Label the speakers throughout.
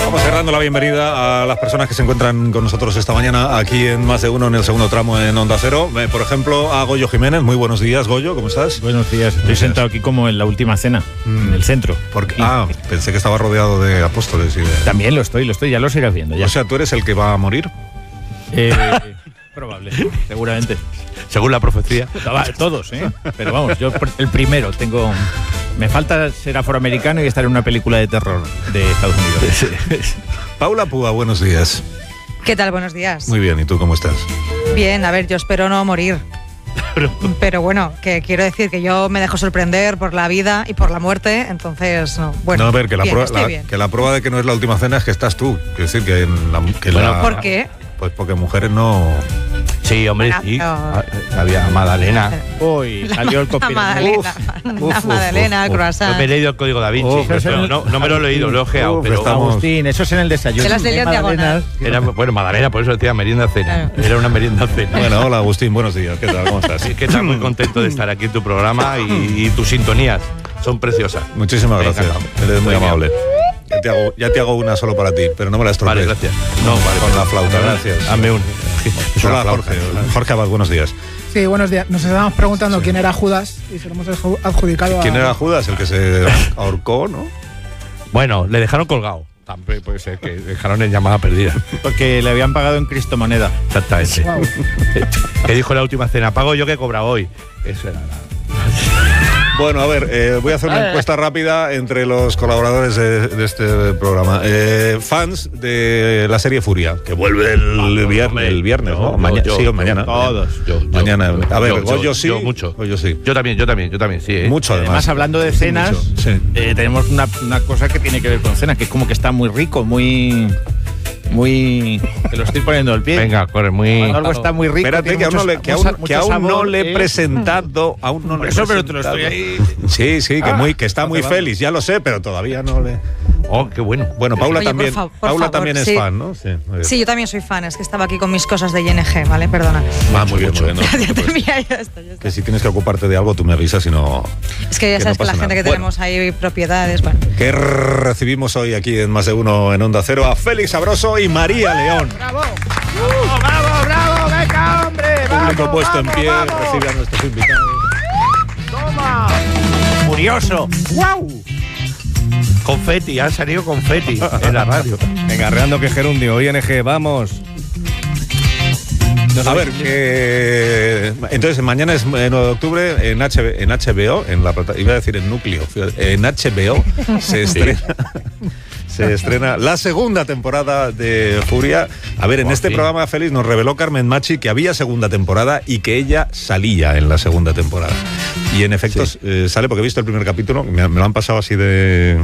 Speaker 1: Vamos dando la bienvenida a las personas que se encuentran con nosotros esta mañana aquí en Más de Uno en el segundo tramo en Onda Cero. Por ejemplo, a Goyo Jiménez. Muy buenos días, Goyo, ¿cómo estás?
Speaker 2: Buenos días. Estoy sentado aquí como en la última cena, en el centro.
Speaker 1: Pensé que estaba rodeado de apóstoles y de...
Speaker 2: También lo estoy, ya lo sigas viendo. Ya.
Speaker 1: O sea, ¿tú eres el que va a morir?
Speaker 2: Probable, seguramente.
Speaker 3: Según la profecía.
Speaker 2: Todos, ¿eh? Pero vamos, yo el primero tengo... Me falta ser afroamericano y estar en una película de terror de Estados Unidos.
Speaker 1: Paula Púa, buenos días.
Speaker 4: ¿Qué tal? Buenos días.
Speaker 1: Muy bien, ¿y tú cómo estás?
Speaker 4: Bien, a ver, yo espero no morir. Pero bueno, que quiero decir que yo me dejo sorprender por la vida y por la muerte, entonces, no. Bueno,
Speaker 1: no, a ver, que
Speaker 4: bien,
Speaker 1: la prueba de que no es la última cena es que estás tú. Quiero decir que
Speaker 4: ¿Por qué?
Speaker 1: Pues porque mujeres no...
Speaker 3: Sí, hombre, sí. Había Magdalena.
Speaker 2: Uy, salió el copyright.
Speaker 4: Magdalena, el croissant.
Speaker 3: Yo me he leído el Código Da Vinci. No me lo he leído, lo he ojeado. Pero
Speaker 2: Agustín, eso es en el desayuno.
Speaker 4: Se las leí en diagonal.
Speaker 3: Bueno, Magdalena, por eso decía merienda cena. Era una merienda cena.
Speaker 1: Bueno, hola Agustín, buenos días. ¿Qué tal? ¿Cómo estás?
Speaker 3: Sí, que estás muy contento de estar aquí en tu programa y tus sintonías son preciosas.
Speaker 1: Muchísimas gracias. Eres muy amable. Ya te hago una solo para ti, pero no me la estropees.
Speaker 3: Vale, gracias. No, vale.
Speaker 1: Con la flauta, gracias.
Speaker 3: Hazme un.
Speaker 1: Hola, Jorge Abad, buenos días.
Speaker 5: Sí, buenos días. Nos estábamos preguntando quién era Judas y se lo hemos adjudicado a...
Speaker 1: ¿Quién era Judas? El que se ahorcó, ¿no?
Speaker 3: Bueno, le dejaron colgado. También puede ser que dejaron en llamada perdida.
Speaker 2: Porque le habían pagado en cristomoneda.
Speaker 3: Exactamente.
Speaker 5: Wow.
Speaker 3: Que dijo la última cena, pago yo que he cobrado hoy. Eso era
Speaker 1: Bueno, a ver, voy a hacer una encuesta rápida entre los colaboradores de este programa. Fans de la serie Furia, que vuelve el viernes, ¿no? Mañana.
Speaker 3: Todos.
Speaker 1: Mañana. A ver, Goyo sí.
Speaker 3: Yo mucho.
Speaker 1: Goyo sí.
Speaker 3: Yo también, sí.
Speaker 1: Mucho,
Speaker 2: Además, hablando de cenas, tenemos una cosa que tiene que ver con cenas, que es como que está muy rico, muy... que lo estoy poniendo al pie.
Speaker 3: Venga, corre, muy...
Speaker 2: Cuando algo está muy rico.
Speaker 1: Espérate, que aún no le he presentado.
Speaker 2: Pero te lo estoy ahí.
Speaker 1: Sí, que está muy feliz, ya lo sé, pero todavía no le...
Speaker 3: Oh, qué bueno.
Speaker 1: Bueno, Paula
Speaker 4: Oye,
Speaker 1: también.
Speaker 4: por
Speaker 1: Paula
Speaker 4: favor,
Speaker 1: también es fan, ¿no?
Speaker 4: Sí, yo también soy fan, es que estaba aquí con mis cosas de ING, ¿vale? Perdona.
Speaker 1: Muy bien.
Speaker 4: Ya está.
Speaker 1: Que si tienes que ocuparte de algo, tú me avisas y no...
Speaker 4: Es que ya sabes que la gente que tenemos ahí propiedades, bueno.
Speaker 1: Que recibimos hoy aquí en Más de Uno en Onda Cero a Félix Sabroso y María León.
Speaker 5: ¡Bravo! ¡Bravo! ¡Venga, hombre!
Speaker 1: Público puesto en pie, recibe a nuestros invitados.
Speaker 5: ¡Toma!
Speaker 2: ¡Furioso!
Speaker 5: ¡Guau!
Speaker 3: Confeti, han salido confeti en la radio.
Speaker 6: Venga, arreando que gerundio, ING, vamos.
Speaker 1: A ver, entonces mañana es 9 de octubre en HBO, iba a decir en Núcleo, en HBO se estrena la segunda temporada de Furia. A ver, en este programa, Félix, nos reveló Carmen Machi que había segunda temporada y que ella salía en la segunda temporada. Y en efecto sale, porque he visto el primer capítulo, me lo han pasado así de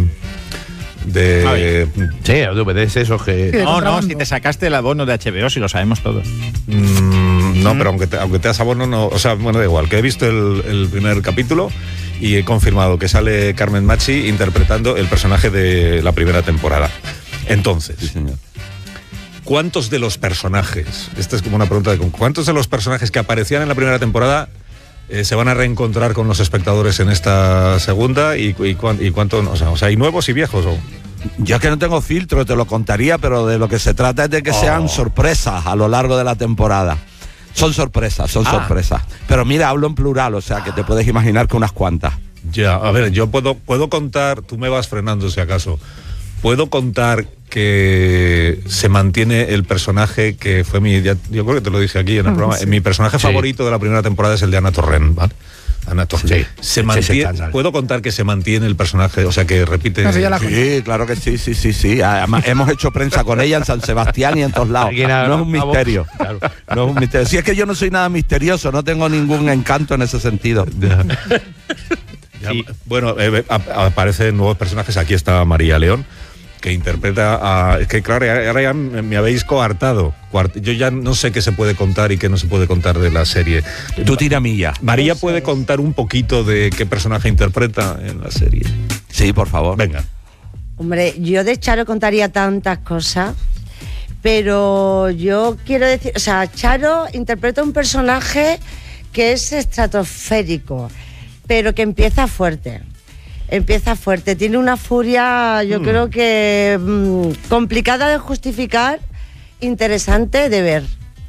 Speaker 3: sí, DVDs esos que...
Speaker 2: No, si te sacaste el abono de HBO, si lo sabemos todos.
Speaker 1: No, pero aunque te das abono, no, o sea, bueno, da igual, que he visto el primer capítulo y he confirmado que sale Carmen Machi interpretando el personaje de la primera temporada. Entonces, sí, señor. ¿Cuántos de los personajes, esta es como una pregunta ¿cuántos de los personajes que aparecían en la primera temporada se van a reencontrar con los espectadores en esta segunda y cuánto, o sea, hay nuevos y viejos?
Speaker 7: Yo es que no tengo filtro, te lo contaría, pero de lo que se trata es de que sean sorpresas a lo largo de la temporada. Son sorpresas. Pero mira, hablo en plural, o sea que te puedes imaginar que unas cuantas.
Speaker 1: Ya, a ver, yo puedo contar, tú me vas frenando si acaso. Puedo contar que se mantiene el personaje que fue yo creo que te lo dije aquí en el programa, mi personaje favorito de la primera temporada es el de Ana Torrent, ¿vale? Ana Torrent. Se mantiene, puedo contar que se mantiene el personaje, o sea que repite.
Speaker 7: Sí, claro que sí. Además, hemos hecho prensa con ella en San Sebastián y en todos lados. No es un misterio. Claro. No es un misterio. Si es que yo no soy nada misterioso, no tengo ningún encanto en ese sentido.
Speaker 1: Sí. Bueno, aparecen nuevos personajes. Aquí está María León, que interpreta es que claro, ahora ya me habéis coartado. Yo ya no sé qué se puede contar y qué no se puede contar de la serie.
Speaker 7: Tú tira milla.
Speaker 1: María puede contar un poquito de qué personaje interpreta en la serie.
Speaker 7: Sí, por favor.
Speaker 1: Venga.
Speaker 8: Hombre, yo de Charo contaría tantas cosas, pero yo quiero decir, o sea, Charo interpreta un personaje que es estratosférico, pero que empieza fuerte. Empieza fuerte, tiene una furia, yo creo que complicada de justificar, interesante de ver.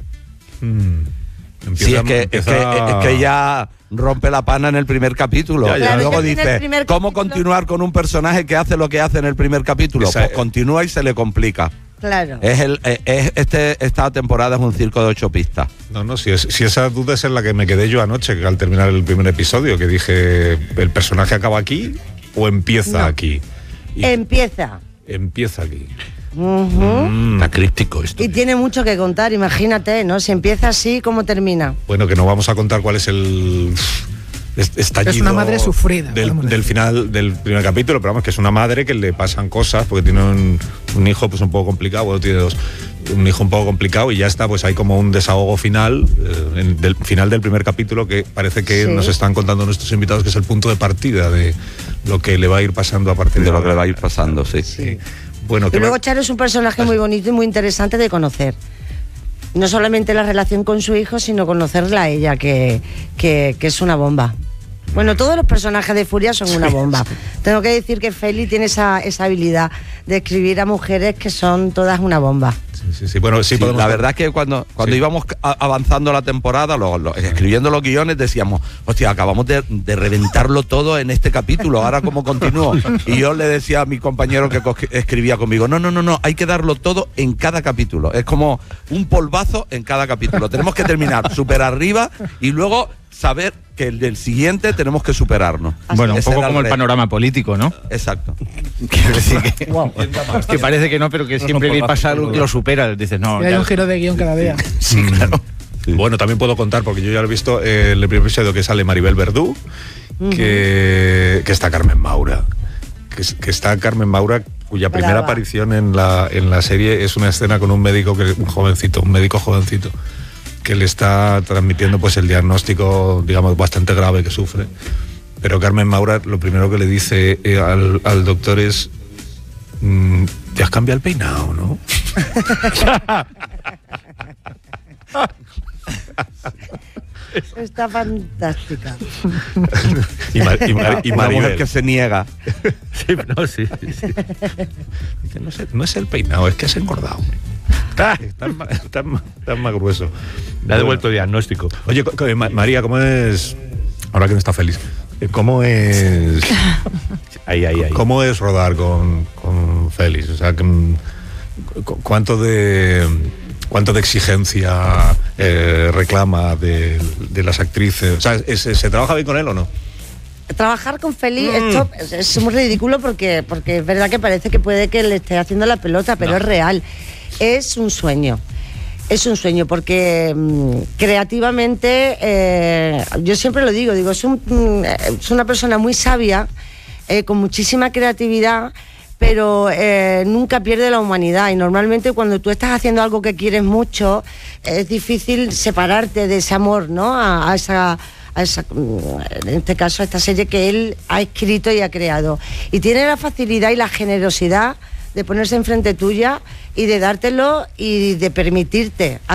Speaker 7: Sí, es que ella rompe la pana en el primer capítulo.
Speaker 8: Claro,
Speaker 7: luego
Speaker 8: es que
Speaker 7: dice, ¿cómo continuar con un personaje que hace lo que hace en el primer capítulo? Pues continúa y se le complica.
Speaker 8: Claro.
Speaker 7: Esta temporada es un circo de 8 pistas.
Speaker 1: No, si esa duda es en la que me quedé yo anoche, que al terminar el primer episodio, que dije, ¿el personaje acaba aquí o empieza aquí?
Speaker 8: Empieza
Speaker 1: aquí.
Speaker 3: Está críptico esto.
Speaker 8: Y tiene mucho que contar, imagínate, ¿no? Si empieza así, ¿cómo termina?
Speaker 1: Bueno, que no vamos a contar cuál es el estallido.
Speaker 5: Es una madre sufrida.
Speaker 1: Del final del primer capítulo, pero vamos, que es una madre que le pasan cosas, porque tiene un hijo pues un poco complicado, bueno, tiene un hijo un poco complicado y ya está, pues hay como un desahogo final, del final del primer capítulo, que parece que nos están contando nuestros invitados que es el punto de partida de lo que le va a ir pasando a partir de
Speaker 7: lo que le va a ir pasando, sí.
Speaker 1: Bueno,
Speaker 8: y luego Charo es un personaje muy bonito y muy interesante de conocer. No solamente la relación con su hijo, sino conocerla a ella, que es una bomba. Bueno, todos los personajes de Furia son una bomba. Tengo que decir que Feli tiene esa habilidad de escribir a mujeres que son todas una bomba.
Speaker 1: Sí. Bueno, sí,
Speaker 7: la verdad es que cuando íbamos avanzando la temporada, escribiendo los guiones, decíamos, hostia, acabamos de reventarlo todo en este capítulo, ahora cómo continúo. Y yo le decía a mi compañero que escribía conmigo, no, hay que darlo todo en cada capítulo. Es como un polvazo en cada capítulo. Tenemos que terminar súper arriba y luego saber que el del siguiente tenemos que superarnos.
Speaker 2: Bueno, un poco como el panorama político, ¿no?
Speaker 7: Exacto.
Speaker 2: Quiero decir que parece que no, pero que siempre que pasa algo que lo supera. Dices, no.
Speaker 5: Y hay un giro de guión cada día.
Speaker 2: Sí, claro.
Speaker 1: Sí. Bueno, también puedo contar, porque yo ya lo he visto, el primer episodio que sale Maribel Verdú, que está Carmen Maura. Que está Carmen Maura, cuya primera aparición en la serie es una escena con un médico jovencito, que le está transmitiendo pues el diagnóstico, digamos, bastante grave que sufre. Pero Carmen Maura lo primero que le dice al doctor es, ¿te has cambiado el peinado, no?
Speaker 8: Está fantástica.
Speaker 1: y Maribel,
Speaker 7: que se niega.
Speaker 1: Sí. Dice, no es el peinado, es que has engordado. Está más grueso.
Speaker 3: Le ha devuelto diagnóstico.
Speaker 1: Oye, María, ¿cómo es? Ahora que no está feliz, ¿cómo es?
Speaker 3: Ahí.
Speaker 1: ¿Cómo es rodar con Félix? O sea, ¿cuánto de exigencia reclama de las actrices? O sea, ¿se trabaja bien con él o no?
Speaker 8: Trabajar con Félix, esto es muy ridículo porque es verdad que parece que puede que le esté haciendo la pelota, pero es real. Es un sueño porque creativamente, yo siempre lo digo, es una persona muy sabia, con muchísima creatividad, pero nunca pierde la humanidad, y normalmente cuando tú estás haciendo algo que quieres mucho, es difícil separarte de ese amor, ¿no? A esa, en este caso, a esta serie que él ha escrito y ha creado. Y tiene la facilidad y la generosidad de ponerse enfrente tuya y de dártelo y de permitirte